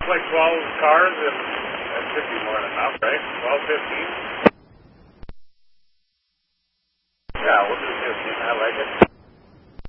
like 12 cars, and that should be more than enough, right? 12, 15?